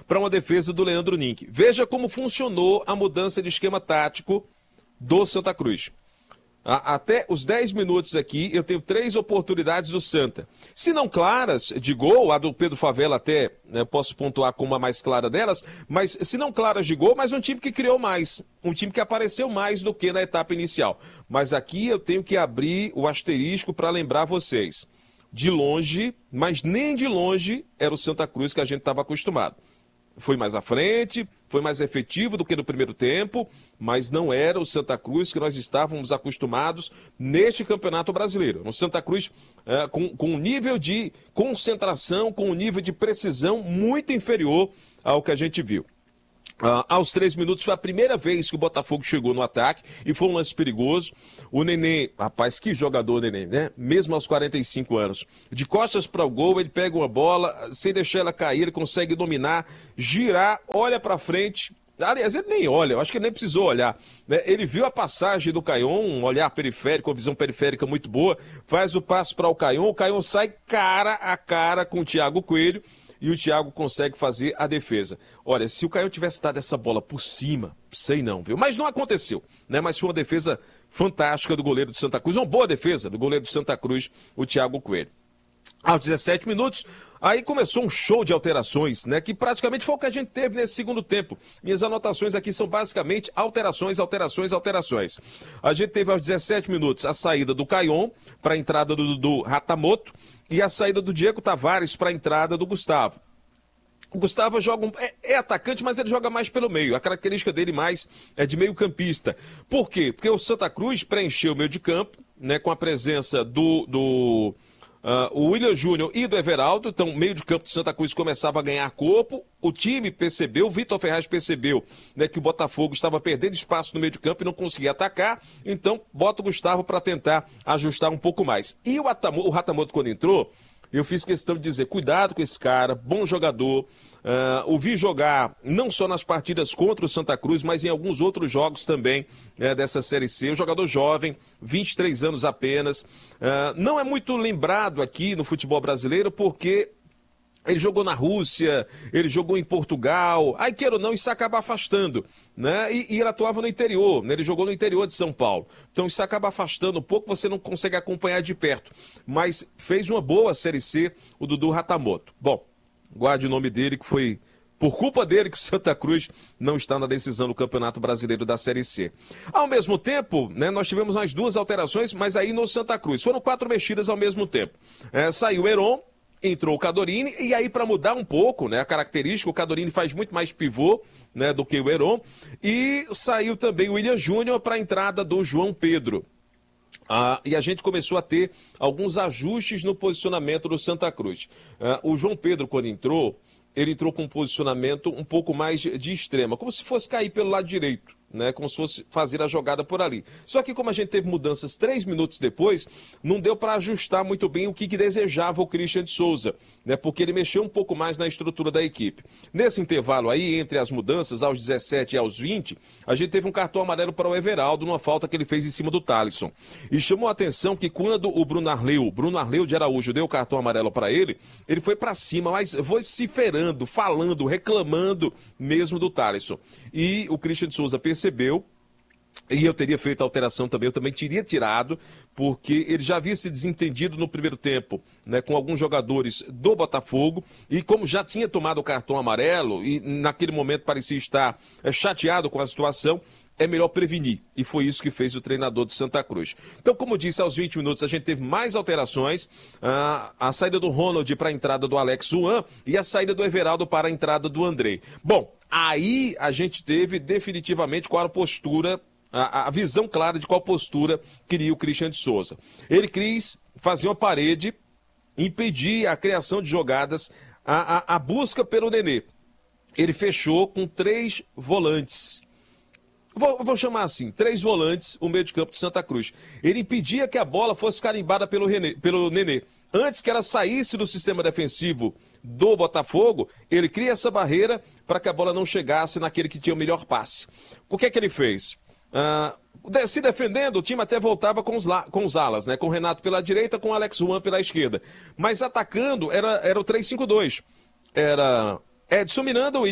para uma defesa do Leandro Ninck. Veja como funcionou a mudança de esquema tático do Santa Cruz. Até os 10 minutos aqui, eu tenho 3 oportunidades do Santa. Se não claras de gol, a do Pedro Favela até posso pontuar como a mais clara delas, mas se não claras de gol, mas um time que criou mais, um time que apareceu mais do que na etapa inicial. Mas aqui eu tenho que abrir o asterisco para lembrar vocês. De longe, mas nem de longe, era o Santa Cruz que a gente estava acostumado. Foi mais à frente, foi mais efetivo do que no primeiro tempo, mas não era o Santa Cruz que nós estávamos acostumados neste Campeonato Brasileiro. No Santa Cruz, com um nível de concentração, com um nível de precisão muito inferior ao que a gente viu. Aos 3 minutos foi a primeira vez que o Botafogo chegou no ataque e foi um lance perigoso. O Nenê, rapaz, que jogador o Nenê, né? Mesmo aos 45 anos. De costas para o gol, ele pega uma bola, sem deixar ela cair, ele consegue dominar, girar, olha para frente. Aliás, ele nem olha, eu acho que ele nem precisou olhar, né? Ele viu a passagem do Caion, um olhar periférico, uma visão periférica muito boa, faz o passo para o Caion sai cara a cara com o Thiago Coelho, e o Thiago consegue fazer a defesa. Olha, se o Caion tivesse dado essa bola por cima, sei não, viu? Mas não aconteceu, né? Mas foi uma defesa fantástica do goleiro do Santa Cruz, uma boa defesa do goleiro do Santa Cruz, o Thiago Coelho. Aos 17 minutos, aí começou um show de alterações, né? Que praticamente foi o que a gente teve nesse segundo tempo. Minhas anotações aqui são basicamente alterações. A gente teve aos 17 minutos a saída do Caion para a entrada do Ratamoto e a saída do Diego Tavares para a entrada do Gustavo. O Gustavo joga é atacante, mas ele joga mais pelo meio. A característica dele mais é de meio campista. Por quê? Porque o Santa Cruz preencheu o meio de campo, né? Com a presença o William Júnior e do Everaldo, então o meio de campo do Santa Cruz começava a ganhar corpo, o time percebeu, o Vitor Ferraz percebeu, né, que o Botafogo estava perdendo espaço no meio de campo e não conseguia atacar, então bota o Gustavo para tentar ajustar um pouco mais. E o Ratamoto quando entrou, eu fiz questão de dizer, cuidado com esse cara, bom jogador, o vi jogar não só nas partidas contra o Santa Cruz, mas em alguns outros jogos também dessa Série C, um jogador jovem, 23 anos apenas, não é muito lembrado aqui no futebol brasileiro porque ele jogou na Rússia, ele jogou em Portugal, aí queira ou não, isso acaba afastando, né? E ele atuava no interior, né? Ele jogou no interior de São Paulo. Então isso acaba afastando um pouco, você não consegue acompanhar de perto. Mas fez uma boa Série C, o Dudu Ratamoto. Bom, guarde o nome dele, que foi por culpa dele que o Santa Cruz não está na decisão do Campeonato Brasileiro da Série C. Ao mesmo tempo, né, nós tivemos as 2 alterações, mas aí no Santa Cruz. Foram 4 mexidas ao mesmo tempo. Saiu o Heron, entrou o Cadorini, e aí para mudar um pouco, né, a característica, o Cadorini faz muito mais pivô, né, do que o Heron, e saiu também o William Júnior para a entrada do João Pedro. E a gente começou a ter alguns ajustes no posicionamento do Santa Cruz. O João Pedro, quando entrou, ele entrou com um posicionamento um pouco mais de extrema, como se fosse cair pelo lado direito, né? Como se fosse fazer a jogada por ali. Só que como a gente teve mudanças 3 minutos depois, não deu para ajustar muito bem o que desejava o Christian de Souza, né? Porque ele mexeu um pouco mais na estrutura da equipe. Nesse intervalo aí, entre as mudanças, aos 17 e aos 20, a gente teve um cartão amarelo para o Everaldo, numa falta que ele fez em cima do Thalisson. E chamou a atenção que quando o Bruno Arleu de Araújo deu o cartão amarelo para ele foi para cima, mas vociferando, falando, reclamando mesmo do Thalisson. E o Christian de Souza percebeu, e eu teria feito a alteração também, eu também teria tirado, porque ele já havia se desentendido no primeiro tempo, né, com alguns jogadores do Botafogo, e como já tinha tomado o cartão amarelo, e naquele momento parecia estar chateado com a situação, é melhor prevenir. E foi isso que fez o treinador do Santa Cruz. Então, como disse, aos 20 minutos a gente teve mais alterações. A saída do Ronald para a entrada do Alex Zuan e a saída do Everaldo para a entrada do Andrei. Bom, aí a gente teve definitivamente qual a postura, a visão clara de qual postura queria o Christian de Souza. Ele quis fazer uma parede, impedir a criação de jogadas, a busca pelo Nenê. Ele fechou com 3 volantes. Vou chamar assim, 3 volantes, o meio de campo de Santa Cruz. Ele impedia que a bola fosse carimbada pelo Nenê. Antes que ela saísse do sistema defensivo do Botafogo, ele cria essa barreira para que a bola não chegasse naquele que tinha o melhor passe. O que é que ele fez? Se defendendo, o time até voltava com os alas, né? Com o Renato pela direita, com o Alex Zuan pela esquerda. Mas atacando, era o 3-5-2. Era Edson Miranda,